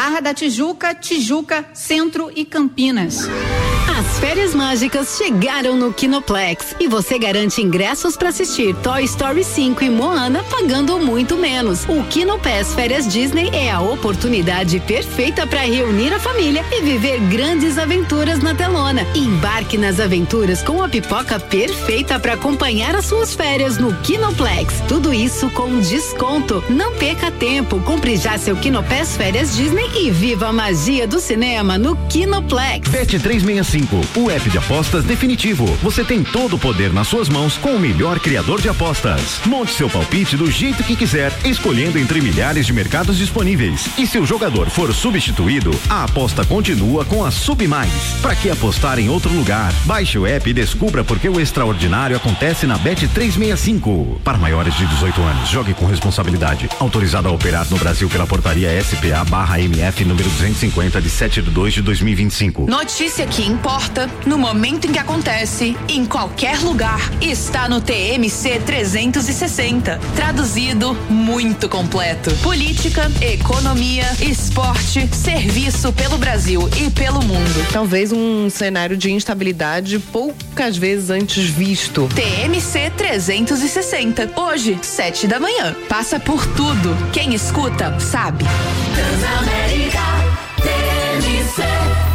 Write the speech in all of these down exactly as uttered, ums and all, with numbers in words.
Barra da Tijuca, Tijuca, Centro e Campinas. As férias mágicas chegaram no Kinoplex e você garante ingressos para assistir Toy Story cinco e Moana pagando muito menos. O Kinopass Férias Disney é a oportunidade perfeita para reunir a família e viver grandes aventuras na telona. Embarque nas aventuras com a pipoca perfeita para acompanhar as suas férias no Kinoplex. Tudo isso com desconto. Não perca tempo, compre já seu Kinopass Férias Disney e viva a magia do cinema no Kinoplex. Bet trezentos e sessenta e cinco, o app de apostas definitivo. Você tem todo o poder nas suas mãos com o melhor criador de apostas. Monte seu palpite do jeito que quiser, escolhendo entre milhares de mercados disponíveis. E se o jogador for substituído, a aposta continua com a Submais. Para que apostar em outro lugar? Baixe o app e descubra por que o extraordinário acontece na Bet trezentos e sessenta e cinco. Para maiores de dezoito anos, jogue com responsabilidade. Autorizado a operar no Brasil pela portaria S P A barra M F número duzentos e cinquenta de sete de dois de dois mil e vinte e cinco. Notícia que importa, no momento em que acontece, em qualquer lugar, está no T M C trezentos e sessenta. Traduzido, muito completo. Política, economia, esporte, serviço pelo Brasil e pelo mundo. Talvez um cenário de instabilidade poucas vezes antes visto. T M C trezentos e sessenta. Hoje, sete da manhã. Passa por tudo. Quem escuta, sabe. Transamérica, T M C.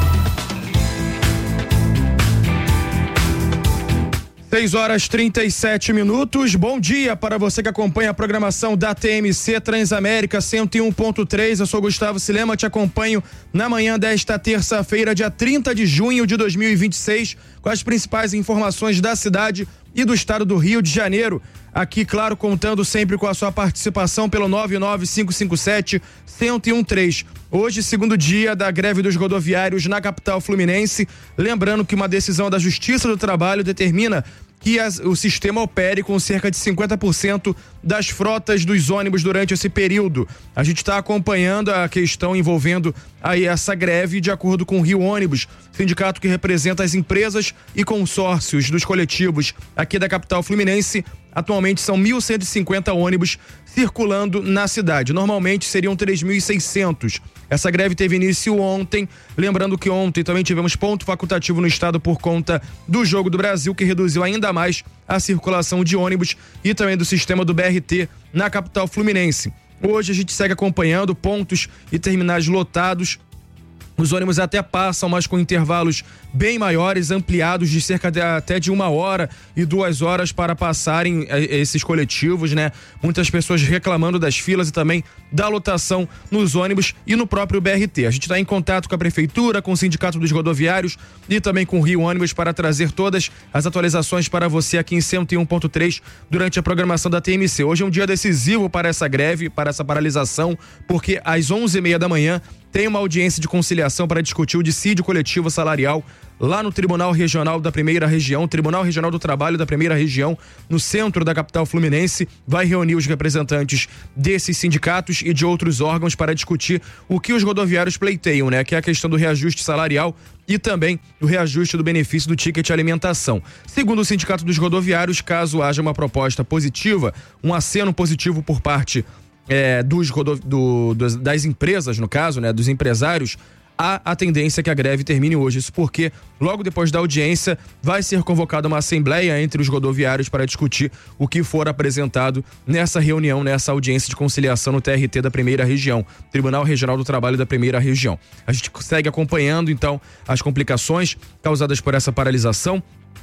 seis horas trinta e sete minutos. Bom dia para você que acompanha a programação da T M C Transamérica cento e um ponto três. Eu sou Gustavo Silema, te acompanho na manhã desta terça-feira, dia trinta de junho de dois mil e vinte e seis, com as principais informações da cidade e do estado do Rio de Janeiro. Aqui, claro, contando sempre com a sua participação pelo nove nove cinco cinco sete, um zero um três. Hoje, segundo dia da greve dos rodoviários na capital fluminense. Lembrando que uma decisão da Justiça do Trabalho determina que as, o sistema opere com cerca de cinquenta por cento das frotas dos ônibus durante esse período. A gente está acompanhando a questão envolvendo aí essa greve de acordo com o Rio Ônibus, sindicato que representa as empresas e consórcios dos coletivos aqui da capital fluminense. Atualmente são mil cento e cinquenta ônibus circulando na cidade. Normalmente seriam três mil e seiscentos. Essa greve teve início ontem. Lembrando que ontem também tivemos ponto facultativo no estado por conta do Jogo do Brasil, que reduziu ainda mais a circulação de ônibus e também do sistema do B R T na capital fluminense. Hoje a gente segue acompanhando pontos e terminais lotados. Os ônibus até passam, mas com intervalos bem maiores, ampliados de cerca de até de uma hora e duas horas para passarem esses coletivos, né? Muitas pessoas reclamando das filas e também da lotação nos ônibus e no próprio B R T. A gente está em contato com a prefeitura, com o sindicato dos rodoviários e também com o Rio Ônibus para trazer todas as atualizações para você aqui em cento e um ponto três durante a programação da T M C. Hoje é um dia decisivo para essa greve, para essa paralisação, porque às onze e meia da manhã tem uma audiência de conciliação para discutir o dissídio coletivo salarial lá no Tribunal Regional da Primeira Região, Tribunal Regional do Trabalho da Primeira Região, no centro da capital fluminense. Vai reunir os representantes desses sindicatos e de outros órgãos para discutir o que os rodoviários pleiteiam, né? Que é a questão do reajuste salarial e também do reajuste do benefício do ticket alimentação. Segundo o Sindicato dos Rodoviários, caso haja uma proposta positiva, um aceno positivo por parte É, dos, do, dos, das empresas, no caso, né, dos empresários, há a tendência que a greve termine hoje. Isso porque, logo depois da audiência, vai ser convocada uma assembleia entre os rodoviários para discutir o que for apresentado nessa reunião, nessa audiência de conciliação no T R T da Primeira Região, Tribunal Regional do Trabalho da Primeira Região. A gente segue acompanhando, então, as complicações causadas por essa paralisação,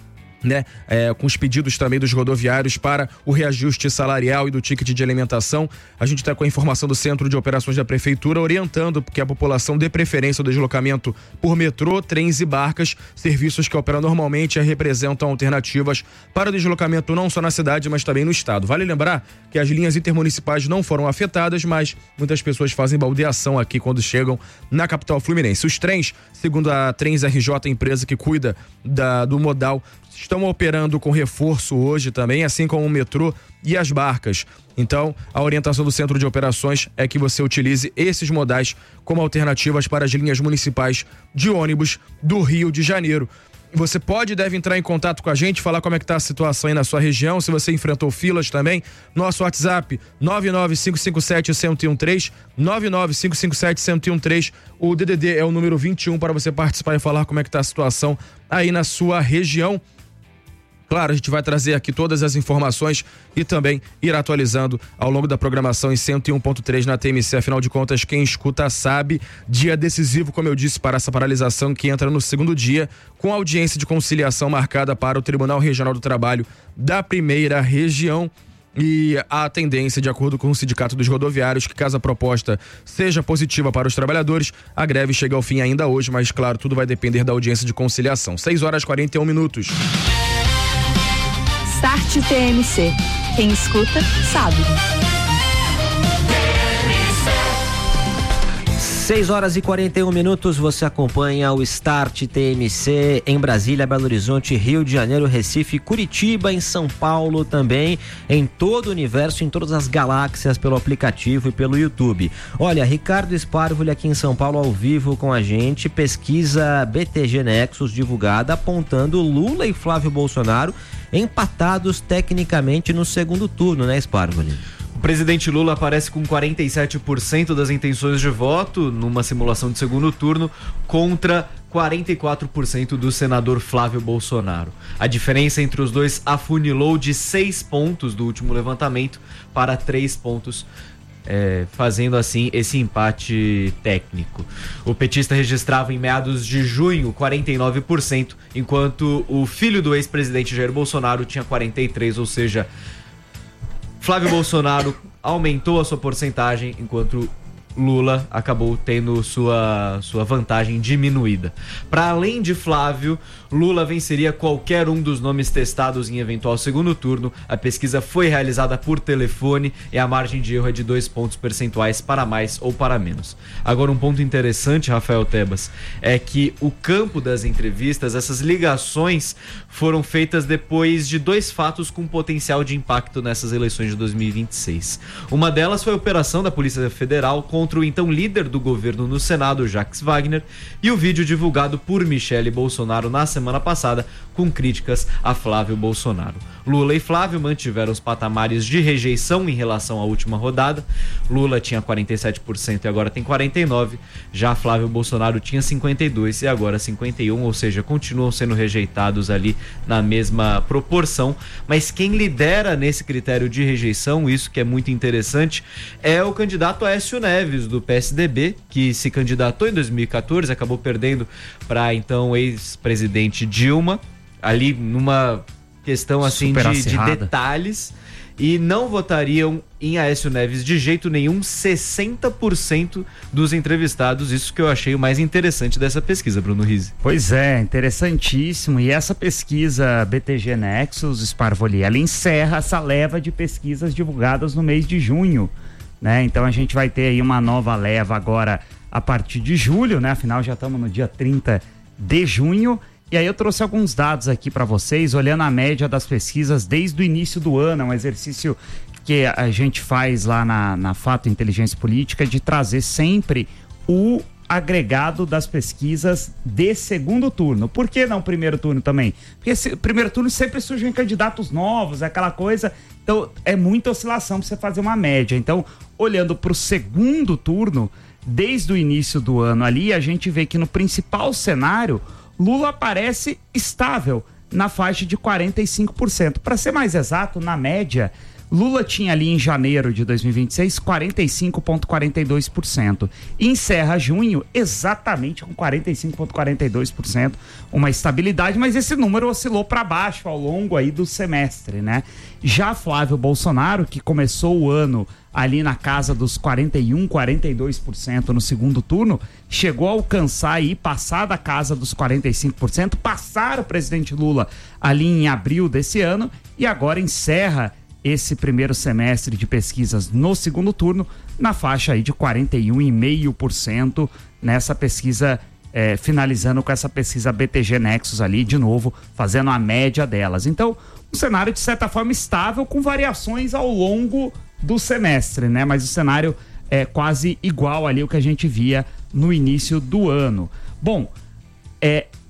né? É, com os pedidos também dos rodoviários para o reajuste salarial e do ticket de alimentação. A gente está com a informação do Centro de Operações da Prefeitura orientando que a população dê preferência ao deslocamento por metrô, trens e barcas, serviços que operam normalmente e representam alternativas para o deslocamento não só na cidade, mas também no estado. Vale lembrar que as linhas intermunicipais não foram afetadas, mas muitas pessoas fazem baldeação aqui quando chegam na capital fluminense. Os trens, segundo a Trens R J, a empresa que cuida da, do modal, estão operando com reforço hoje também, assim como o metrô e as barcas. Então, a orientação do Centro de Operações é que você utilize esses modais como alternativas para as linhas municipais de ônibus do Rio de Janeiro. Você pode e deve entrar em contato com a gente, falar como é que tá a situação aí na sua região, se você enfrentou filas também. Nosso WhatsApp nove nove cinco cinco sete um zero um três, nove nove cinco cinco sete um zero um três. O D D D é o número vinte e um para você participar e falar como é que tá a situação aí na sua região. Claro, a gente vai trazer aqui todas as informações e também ir atualizando ao longo da programação em cento e um ponto três na T M C. Afinal de contas, quem escuta sabe. Dia decisivo, como eu disse, para essa paralisação que entra no segundo dia, com audiência de conciliação marcada para o Tribunal Regional do Trabalho da Primeira Região. E a tendência, de acordo com o Sindicato dos Rodoviários, que caso a proposta seja positiva para os trabalhadores, a greve chega ao fim ainda hoje, mas claro, tudo vai depender da audiência de conciliação. seis horas e quarenta e um minutos. Start T M C. Quem escuta, sabe. seis horas e quarenta e um minutos, você acompanha o Start T M C em Brasília, Belo Horizonte, Rio de Janeiro, Recife, Curitiba, em São Paulo também, em todo o universo, em todas as galáxias, pelo aplicativo e pelo YouTube. Olha, Ricardo Sparvoli aqui em São Paulo ao vivo com a gente, pesquisa B T G Nexus divulgada apontando Lula e Flávio Bolsonaro empatados tecnicamente no segundo turno, né, Sparvoli? O presidente Lula aparece com quarenta e sete por cento das intenções de voto numa simulação de segundo turno contra quarenta e quatro por cento do senador Flávio Bolsonaro. A diferença entre os dois afunilou de seis pontos do último levantamento para três pontos, é, fazendo assim esse empate técnico. O petista registrava em meados de junho quarenta e nove por cento, enquanto o filho do ex-presidente Jair Bolsonaro tinha quarenta e três por cento, ou seja, Flávio Bolsonaro aumentou a sua porcentagem, enquanto Lula acabou tendo sua, sua vantagem diminuída. Para além de Flávio, Lula venceria qualquer um dos nomes testados em eventual segundo turno. A pesquisa foi realizada por telefone e a margem de erro é de dois pontos percentuais para mais ou para menos. Agora, um ponto interessante, Rafael Tebas, é que o campo das entrevistas, essas ligações foram feitas depois de dois fatos com potencial de impacto nessas eleições de dois mil e vinte e seis. Uma delas foi a operação da Polícia Federal contra o então líder do governo no Senado, Jacques Wagner, e o vídeo divulgado por Michele Bolsonaro na semana passada com críticas a Flávio Bolsonaro. Lula e Flávio mantiveram os patamares de rejeição em relação à última rodada. Lula tinha quarenta e sete por cento e agora tem quarenta e nove por cento, já Flávio Bolsonaro tinha cinquenta e dois por cento e agora cinquenta e um por cento, ou seja, continuam sendo rejeitados ali na mesma proporção, mas quem lidera nesse critério de rejeição, isso que é muito interessante, é o candidato Aécio Neves, do P S D B, que se candidatou em dois mil e quatorze, acabou perdendo para então ex-presidente Dilma, ali numa questão assim de, de detalhes, e não votariam em Aécio Neves de jeito nenhum sessenta por cento dos entrevistados. Isso que eu achei o mais interessante dessa pesquisa, Bruno Rizzi. Pois é, interessantíssimo. E essa pesquisa B T G Nexus, Sparvoli, ela encerra essa leva de pesquisas divulgadas no mês de junho, né? Então a gente vai ter aí uma nova leva agora a partir de julho, né? Afinal já estamos no dia trinta de junho. E aí eu trouxe alguns dados aqui para vocês, olhando a média das pesquisas desde o início do ano. É um exercício que a gente faz lá na, na Fato Inteligência Política, de trazer sempre o agregado das pesquisas de segundo turno. Por que não primeiro turno também? Porque esse, primeiro turno sempre surgem candidatos novos, aquela coisa. Então é muita oscilação para você fazer uma média. Então, olhando para o segundo turno, desde o início do ano ali, a gente vê que no principal cenário, Lula aparece estável na faixa de quarenta e cinco por cento. Para ser mais exato, na média, Lula tinha ali em janeiro de dois mil e vinte e seis quarenta e cinco vírgula quarenta e dois por cento. Encerra junho exatamente com quarenta e cinco vírgula quarenta e dois por cento, uma estabilidade, mas esse número oscilou para baixo ao longo aí do semestre, né? Já Flávio Bolsonaro, que começou o ano ali na casa dos quarenta e um, quarenta e dois por cento no segundo turno, chegou a alcançar aí, passar da casa dos quarenta e cinco por cento, passar o presidente Lula ali em abril desse ano, e agora encerra esse primeiro semestre de pesquisas no segundo turno na faixa aí de quarenta e um vírgula cinco por cento nessa pesquisa, eh, finalizando com essa pesquisa B T G Nexus ali, de novo, fazendo a média delas. Então, um cenário de certa forma estável, com variações ao longo do semestre, né? Mas o cenário é quase igual ali o que a gente via no início do ano. Bom, é,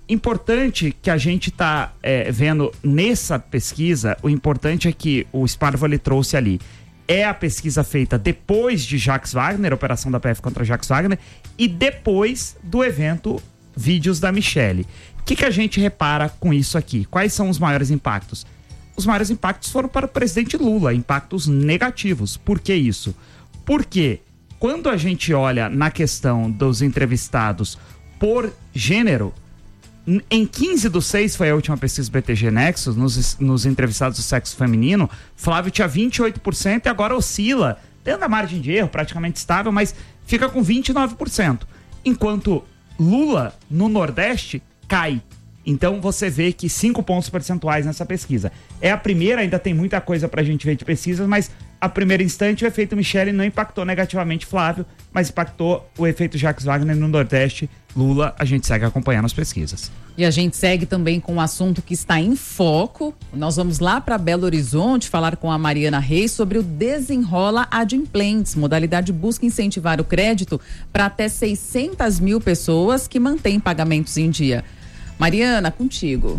importante que a gente está é, vendo nessa pesquisa, o importante é que o Sparvoli trouxe ali, é a pesquisa feita depois de Jacques Wagner, operação da P F contra Jacques Wagner, e depois do evento Vídeos da Michelle. O que, que a gente repara com isso aqui? Quais são os maiores impactos? Os maiores impactos foram para o presidente Lula, impactos negativos. Por que isso? Porque quando a gente olha na questão dos entrevistados por gênero, em quinze do seis, foi a última pesquisa B T G Nexus, nos, nos entrevistados do sexo feminino, Flávio tinha vinte e oito por cento e agora oscila, tendo a margem de erro praticamente estável, mas fica com vinte e nove por cento. Enquanto Lula, no Nordeste, cai. Então você vê que cinco pontos percentuais nessa pesquisa. É a primeira, ainda tem muita coisa pra gente ver de pesquisas, mas a primeiro instante o efeito Michelle não impactou negativamente Flávio, mas impactou o efeito Jacques Wagner no Nordeste. Lula, a gente segue acompanhando as pesquisas. E a gente segue também com um assunto que está em foco. Nós vamos lá para Belo Horizonte falar com a Mariana Reis sobre o Desenrola Adimplentes. Modalidade busca incentivar o crédito para até seiscentas mil pessoas que mantêm pagamentos em dia. Mariana, contigo.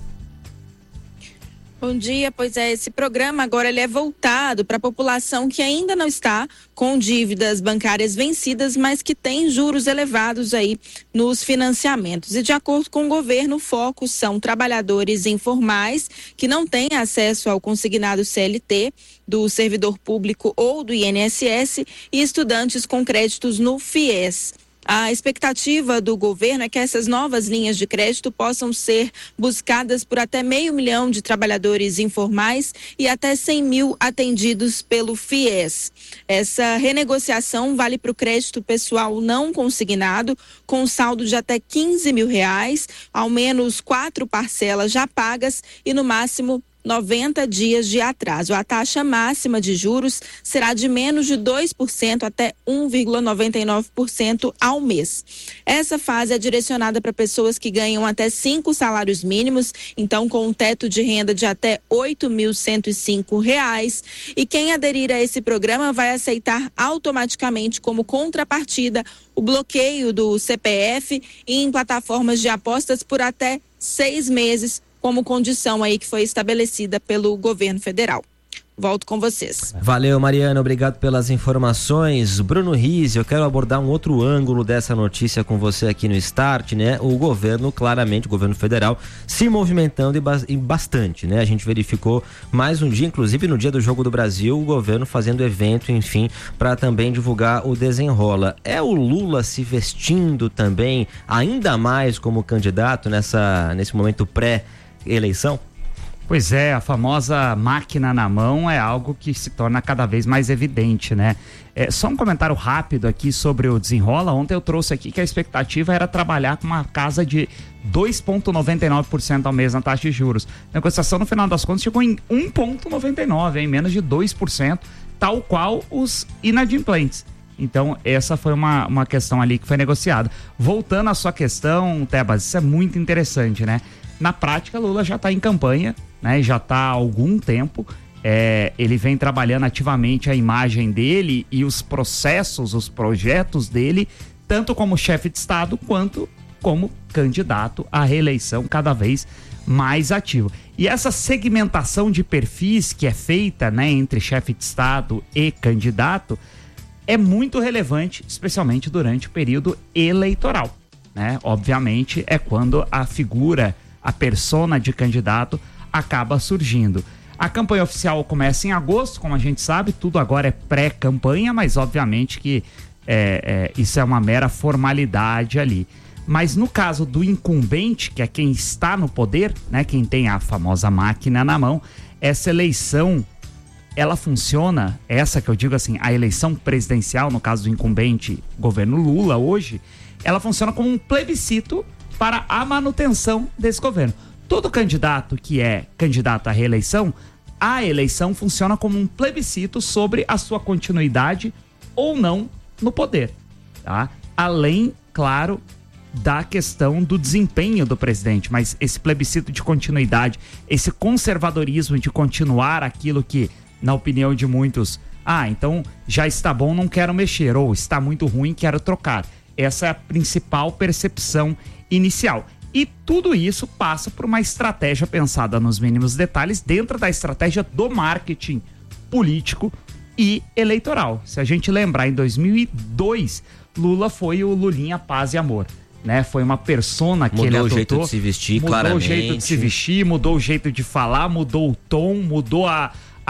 Bom dia, pois é, esse programa agora ele é voltado para a população que ainda não está com dívidas bancárias vencidas, mas que tem juros elevados aí nos financiamentos. E de acordo com o governo, o foco são trabalhadores informais que não têm acesso ao consignado C L T do servidor público ou do I N S S e estudantes com créditos no FIES. A expectativa do governo é que essas novas linhas de crédito possam ser buscadas por até meio milhão de trabalhadores informais e até cem mil atendidos pelo FIES. Essa renegociação vale para o crédito pessoal não consignado, com saldo de até quinze mil reais, ao menos quatro parcelas já pagas e no máximo noventa dias de atraso. A taxa máxima de juros será de menos de dois por cento até um vírgula noventa e nove por cento ao mês. Essa fase é direcionada para pessoas que ganham até cinco salários mínimos, então com um teto de renda de até oito mil cento e cinco reais. E quem aderir a esse programa vai aceitar automaticamente como contrapartida o bloqueio do C P F em plataformas de apostas por até seis meses, como condição aí que foi estabelecida pelo governo federal. Volto com vocês. Valeu, Mariana, obrigado pelas informações. Bruno Rizzi, eu quero abordar um outro ângulo dessa notícia com você aqui no Start, né? O governo, claramente, o governo federal, se movimentando e bastante, né? A gente verificou mais um dia, inclusive no dia do Jogo do Brasil, o governo fazendo evento, enfim, para também divulgar o Desenrola. É o Lula se vestindo também, ainda mais como candidato nessa, nesse momento pré-eleição? Pois é, a famosa máquina na mão é algo que se torna cada vez mais evidente, né? É, só um comentário rápido aqui sobre o Desenrola. Ontem eu trouxe aqui que a expectativa era trabalhar com uma casa de dois vírgula noventa e nove por cento ao mês na taxa de juros. A negociação, no final das contas, chegou em um vírgula noventa e nove por cento, em menos de dois por cento, tal qual os inadimplentes. Então, essa foi uma, uma questão ali que foi negociada. Voltando à sua questão, Tebas, isso é muito interessante, né? Na prática, Lula já está em campanha, né? Já está há algum tempo. É, ele vem trabalhando ativamente a imagem dele e os processos, os projetos dele, tanto como chefe de Estado quanto como candidato à reeleição, cada vez mais ativo. E essa segmentação de perfis que é feita, né, entre chefe de Estado e candidato é muito relevante, especialmente durante o período eleitoral, né? Obviamente é quando a figura, a persona de candidato acaba surgindo. A campanha oficial começa em agosto, como a gente sabe, tudo agora é pré-campanha, mas obviamente que é, é, isso é uma mera formalidade ali. Mas no caso do incumbente, que é quem está no poder, né, quem tem a famosa máquina na mão, essa eleição, ela funciona, essa que eu digo assim, a eleição presidencial, no caso do incumbente governo Lula hoje, ela funciona como um plebiscito para a manutenção desse governo. Todo candidato que é candidato à reeleição, a eleição funciona como um plebiscito sobre a sua continuidade ou não no poder, tá? Além, claro, da questão do desempenho do presidente, mas esse plebiscito de continuidade, esse conservadorismo de continuar aquilo que, na opinião de muitos, ah, então já está bom, não quero mexer, ou está muito ruim, quero trocar. Essa é a principal percepção inicial. E tudo isso passa por uma estratégia pensada nos mínimos detalhes dentro da estratégia do marketing político e eleitoral. Se a gente lembrar, em dois mil e dois, Lula foi o Lulinha Paz e Amor, né? Foi uma persona que mudou ele adotou. Mudou o jeito de se vestir, mudou claramente. Mudou o jeito de se vestir, mudou o jeito de falar, mudou o tom, mudou a,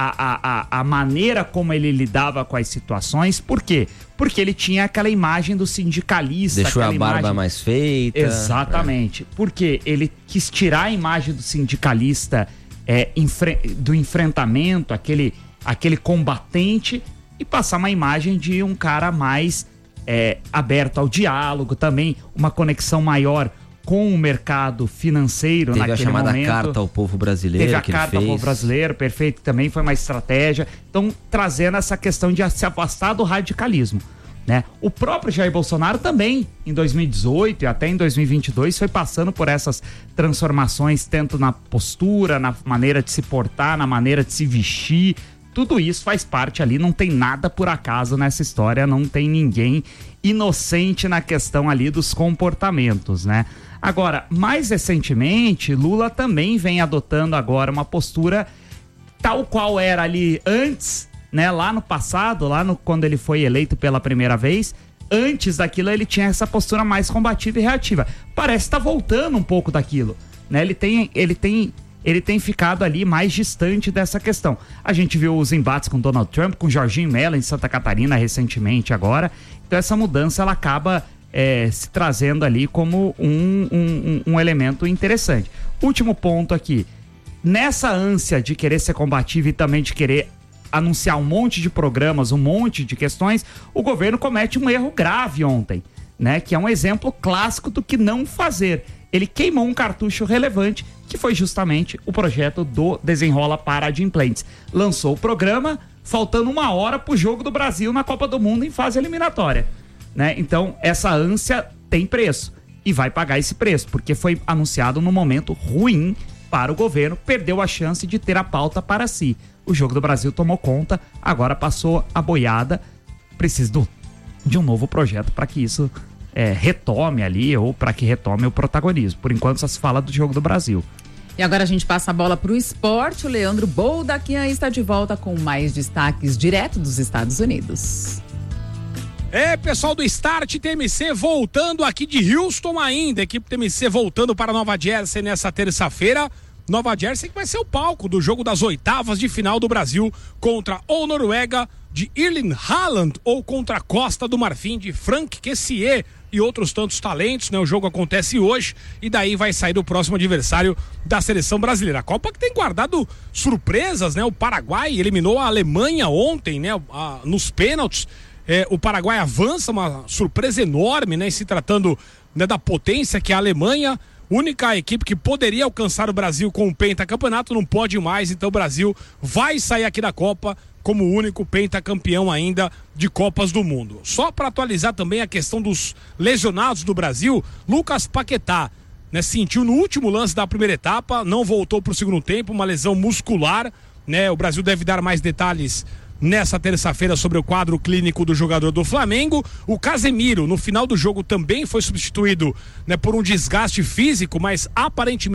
a, a, a maneira como ele lidava com as situações. Por quê? Porque ele tinha aquela imagem do sindicalista. Deixou a barba imagem... mais feita. Exatamente. É. Porque ele quis tirar a imagem do sindicalista é, enfre... do enfrentamento, aquele... aquele combatente, e passar uma imagem de um cara mais é, aberto ao diálogo, também uma conexão maior com o mercado financeiro. Teve naquele a chamada momento. Carta ao Povo Brasileiro. Teve a que Carta ele fez. ao Povo Brasileiro, perfeito, também foi uma estratégia. Então, trazendo essa questão de se afastar do radicalismo, né? O próprio Jair Bolsonaro também, em dois mil e dezoito e até em dois mil e vinte e dois, foi passando por essas transformações, tanto na postura, na maneira de se portar, na maneira de se vestir. Tudo isso faz parte ali, não tem nada por acaso nessa história, não tem ninguém inocente na questão ali dos comportamentos, né? Agora, mais recentemente, Lula também vem adotando agora uma postura tal qual era ali antes, né? Lá no passado, lá no, quando ele foi eleito pela primeira vez, antes daquilo ele tinha essa postura mais combativa e reativa. Parece estar tá voltando um pouco daquilo, né? Ele tem... Ele tem ele tem ficado ali mais distante dessa questão. A gente viu os embates com Donald Trump, com Jorginho Mello em Santa Catarina recentemente agora. Então essa mudança ela acaba é, se trazendo ali como um, um, um elemento interessante. Último ponto aqui. Nessa ânsia de querer ser combativo e também de querer anunciar um monte de programas, um monte de questões, o governo comete um erro grave ontem, né? Que é um exemplo clássico do que não fazer. Ele queimou um cartucho relevante, que foi justamente o projeto do Desenrola para Adimplentes. Lançou o programa, faltando uma hora para o jogo do Brasil na Copa do Mundo em fase eliminatória, né? Então, essa ânsia tem preço e vai pagar esse preço, porque foi anunciado num momento ruim para o governo, perdeu a chance de ter a pauta para si. O jogo do Brasil tomou conta, agora passou a boiada, precisa do, de um novo projeto para que isso... É, retome ali, ou para que retome o protagonismo. Por enquanto só se fala do jogo do Brasil. E agora a gente passa a bola para o esporte. O Leandro Boldaquian está de volta com mais destaques direto dos Estados Unidos. É, pessoal do Start T M C voltando aqui de Houston ainda. Equipe T M C voltando para Nova Jersey nessa terça-feira. Nova Jersey que vai ser o palco do jogo das oitavas de final do Brasil contra ou Noruega de Erling Haaland ou contra a Costa do Marfim de Franck Kessié e outros tantos talentos, né? O jogo acontece hoje e daí vai sair o próximo adversário da seleção brasileira. A Copa que tem guardado surpresas, né? O Paraguai eliminou a Alemanha ontem, né? A, nos pênaltis. É, o Paraguai avança, uma surpresa enorme, né? Se tratando, né, da potência que é a Alemanha. Única equipe que poderia alcançar o Brasil com o pentacampeonato, não pode mais, então o Brasil vai sair aqui da Copa como o único pentacampeão ainda de Copas do Mundo. Só para atualizar também a questão dos lesionados do Brasil, Lucas Paquetá, né, sentiu no último lance da primeira etapa, não voltou para o segundo tempo, uma lesão muscular, né? O Brasil deve dar mais detalhes nessa terça-feira sobre o quadro clínico do jogador do Flamengo. O Casemiro, no final do jogo, também foi substituído, né, por um desgaste físico, mas aparentemente